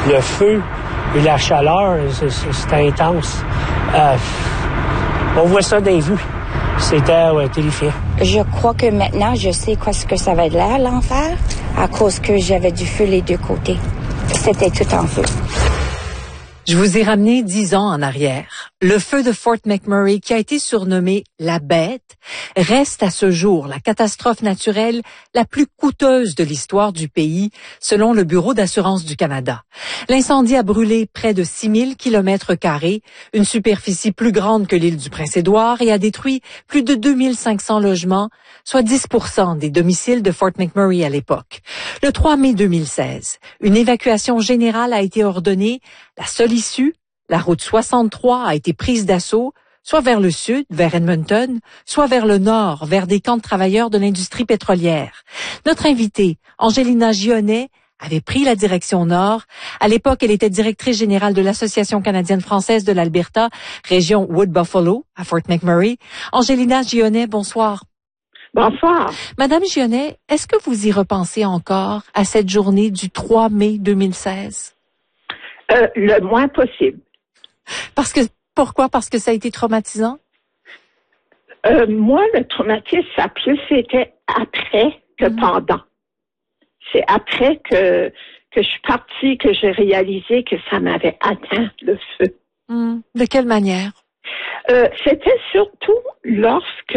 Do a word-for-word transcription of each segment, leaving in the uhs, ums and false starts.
le feu et la chaleur, c'est, c'est intense. Euh, on voit ça dans les vues. C'était ouais, terrifiant. Je crois que maintenant, je sais quoi ce que ça va être l'air, l'enfer, à cause que j'avais du feu les deux côtés. C'était tout en feu. Je vous ai ramené dix ans en arrière. Le feu de Fort McMurray, qui a été surnommé la Bête, reste à ce jour la catastrophe naturelle la plus coûteuse de l'histoire du pays, selon le Bureau d'assurance du Canada. L'incendie a brûlé près de six mille kilomètres carrés, une superficie plus grande que l'île du Prince-Édouard, et a détruit plus de deux mille cinq cents logements, soit dix pour cent des domiciles de Fort McMurray à l'époque. Le trois mai deux mille seize, une évacuation générale a été ordonnée. La seule issue, la route soixante-trois a été prise d'assaut, soit vers le sud, vers Edmonton, soit vers le nord, vers des camps de travailleurs de l'industrie pétrolière. Notre invitée, Angelina Gionnet, avait pris la direction nord. À l'époque, elle était directrice générale de l'Association canadienne-française de l'Alberta, région Wood-Buffalo, à Fort McMurray. Angelina Gionnet, bonsoir. Bonsoir. Madame Gionnet, est-ce que vous y repensez encore à cette journée du trois mai deux mille seize? Euh, le moins possible. Parce que, pourquoi? Parce que ça a été traumatisant? Euh, moi, le traumatisme, ça a plus été après que mmh. pendant. C'est après que, que je suis partie que j'ai réalisé que ça m'avait atteint, le feu. Mmh. De quelle manière? Euh, c'était surtout lorsque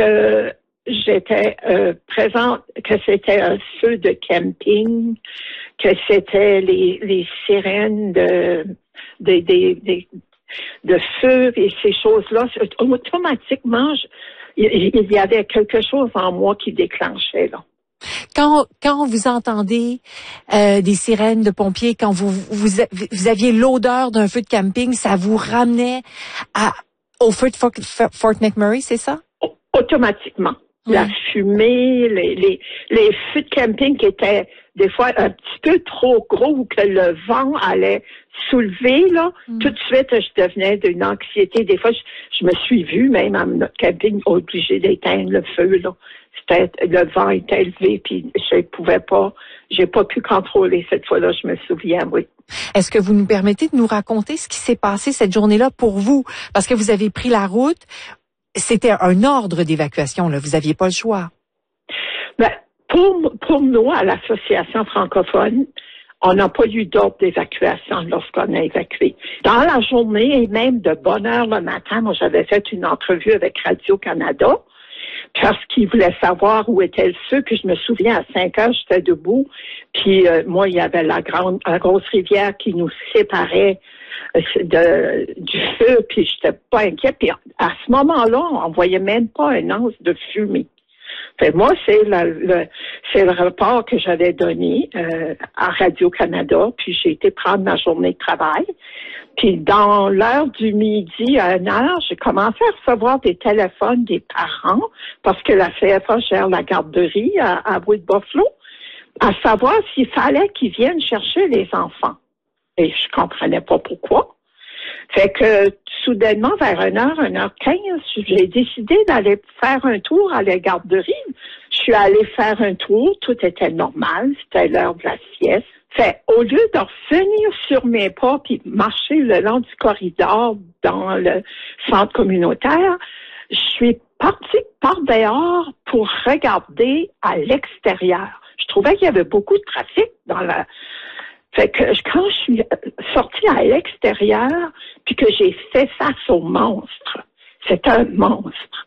j'étais euh, présente, que c'était un feu de camping, que c'était les, les sirènes de, de, de, de, de feu et ces choses-là. Automatiquement, je, il y avait quelque chose en moi qui déclenchait, là. Quand, quand vous entendez euh, des sirènes de pompiers, quand vous, vous, vous aviez l'odeur d'un feu de camping, ça vous ramenait à, au feu de Fort, Fort McMurray, c'est ça? Automatiquement. Oui. La fumée, les, les, les feux de camping qui étaient des fois un petit peu trop gros ou que le vent allait soulever, là, mm. tout de suite, je devenais d'une anxiété. Des fois, je, je me suis vue, même à notre camping, obligée d'éteindre le feu, là. C'était, le vent était élevé, puis je pouvais pas, j'ai pas pu contrôler cette fois-là, je me souviens, oui. Est-ce que vous nous permettez de nous raconter ce qui s'est passé cette journée-là pour vous? Parce que vous avez pris la route. C'était un ordre d'évacuation, là. Vous n'aviez pas le choix. Ben, pour, pour nous, à l'Association francophone, on n'a pas eu d'ordre d'évacuation lorsqu'on a évacué. Dans la journée et même de bonne heure le matin, moi, j'avais fait une entrevue avec Radio-Canada parce qu'ils voulaient savoir où était le feu. Puis je me souviens, à cinq heures, j'étais debout. Puis euh, moi, il y avait la grande, la grosse rivière qui nous séparait de, du feu, puis j'étais pas inquiète. Puis à ce moment-là, on voyait même pas un once de fumée. Fait moi, c'est le, le c'est le rapport que j'avais donné euh, à Radio-Canada, puis j'ai été prendre ma journée de travail. Puis dans l'heure du midi à une heure, j'ai commencé à recevoir des téléphones des parents, parce que la C F A gère la garderie à, à Wood-Buffalo, à savoir s'il fallait qu'ils viennent chercher les enfants. Et je comprenais pas pourquoi. Fait que, soudainement, vers une heure, une heure quinze, j'ai décidé d'aller faire un tour à la garderie. Je suis allée faire un tour, tout était normal, c'était l'heure de la sieste. Fait, au lieu de revenir sur mes pas puis marcher le long du corridor dans le centre communautaire, je suis partie par dehors pour regarder à l'extérieur. Je trouvais qu'il y avait beaucoup de trafic dans la... Fait que quand je suis sortie à l'extérieur, puis que j'ai fait face au monstre, c'est un monstre.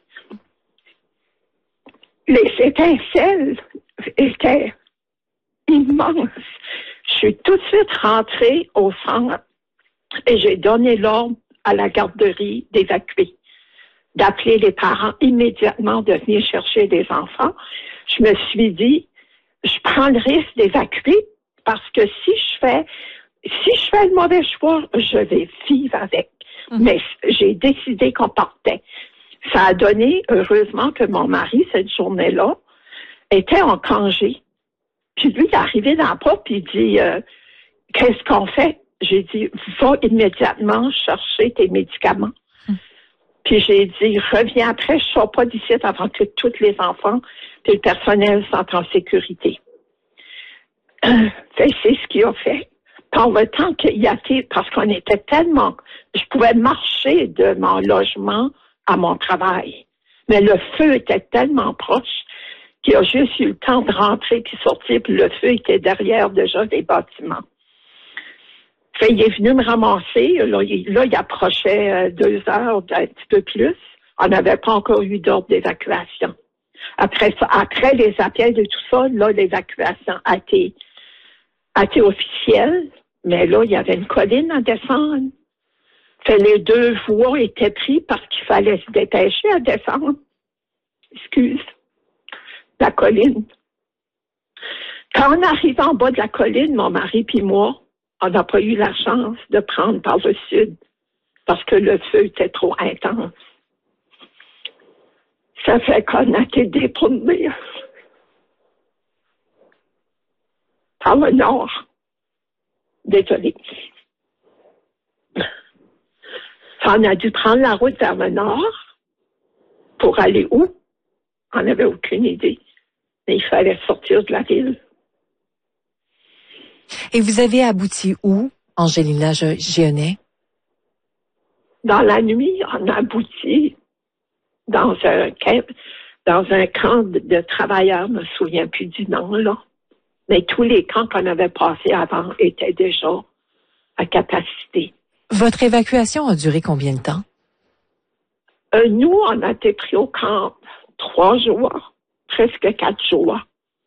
Les étincelles étaient immenses. Je suis tout de suite rentrée au centre et j'ai donné l'ordre à la garderie d'évacuer, d'appeler les parents immédiatement de venir chercher des enfants. Je me suis dit, je prends le risque d'évacuer parce que si je fais, si je fais le mauvais choix, je vais vivre avec. Mmh. Mais j'ai décidé qu'on partait. Ça a donné, heureusement, que mon mari, cette journée-là, était en congé. Puis lui, il est arrivé dans la porte, puis il dit, euh, qu'est-ce qu'on fait? J'ai dit, va immédiatement chercher tes médicaments. Mmh. Puis j'ai dit, reviens après, je ne sors pas d'ici avant que tous les enfants et le personnel sont en sécurité. C'est ce qu'il a fait. Par le temps qu'il y a été, parce qu'on était tellement, je pouvais marcher de mon logement à mon travail. Mais le feu était tellement proche qu'il a juste eu le temps de rentrer puis sortir, puis le feu était derrière déjà des bâtiments. Fait, il est venu me ramasser. Là, il, là, il approchait euh, deux heures, un petit peu plus. On n'avait pas encore eu d'ordre d'évacuation. Après ça, après les appels et tout ça, là, l'évacuation a été, a été officielle. Mais là, il y avait une colline à descendre. Fait, les deux voies étaient prises parce qu'il fallait se dépêcher à descendre. Excuse. La colline. Quand on arrive en bas de la colline, mon mari puis moi, on n'a pas eu la chance de prendre par le sud parce que le feu était trop intense. Ça fait qu'on a été détournés par le nord. Désolé. On a dû prendre la route vers le nord pour aller où? On n'avait aucune idée. Mais il fallait sortir de la ville. Et vous avez abouti où, Angelina Gionnet? Dans la nuit, on a abouti dans un camp, dans un camp de, de travailleurs, je ne me souviens plus du nom, là. Mais tous les camps qu'on avait passés avant étaient déjà à capacité. Votre évacuation a duré combien de temps? Euh, nous, on a été pris au camp trois jours, presque quatre jours.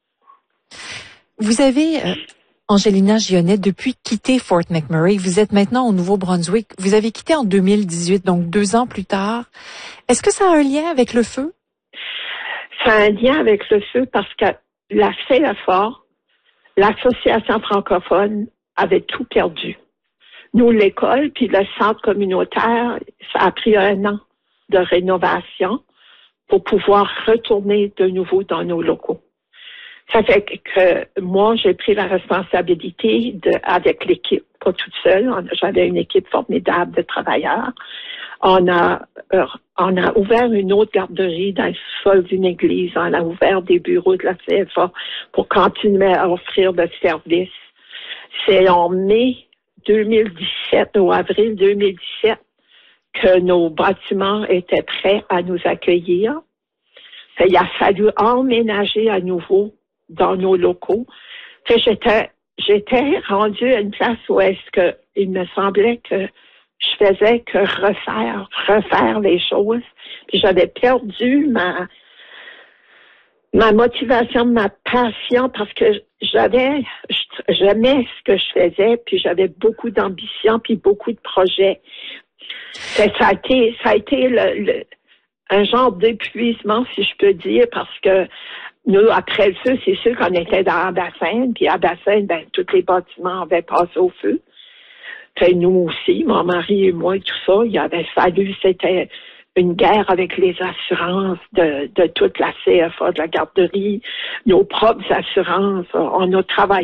Vous avez, euh, Angelina Gionnet, depuis quitté Fort McMurray, vous êtes maintenant au Nouveau-Brunswick. Vous avez quitté en deux mille dix-huit, donc deux ans plus tard. Est-ce que ça a un lien avec le feu? Ça a un lien avec le feu parce que la C F A, l'Association francophone, avait tout perdu. Nous, l'école, puis le centre communautaire, ça a pris un an de rénovation pour pouvoir retourner de nouveau dans nos locaux. Ça fait que moi, j'ai pris la responsabilité de, avec l'équipe, pas toute seule. J'avais une équipe formidable de travailleurs. On a, euh, on a ouvert une autre garderie dans le sol d'une église. On a ouvert des bureaux de la C F A pour continuer à offrir le service. C'est en mai deux mille dix-sept, ou avril deux mille dix-sept, que nos bâtiments étaient prêts à nous accueillir. Fait, il a fallu emménager à nouveau dans nos locaux. Fait, j'étais, j'étais rendue à une place où est-ce que il me semblait que je faisais que refaire, refaire les choses. Puis j'avais perdu ma, ma motivation, ma passion, parce que j'avais, j'aimais ce que je faisais, puis j'avais beaucoup d'ambition, puis beaucoup de projets. Fait, ça a été, ça a été le, le, un genre d'épuisement, si je peux dire, parce que nous, après le feu, c'est sûr qu'on était dans Abbassane, puis à Abbassane, ben, tous les bâtiments avaient passé au feu. Fait, nous aussi, mon mari et moi et tout ça, il avait fallu, c'était une guerre avec les assurances de, de toute la C F A, de la garderie, nos propres assurances. On a travaillé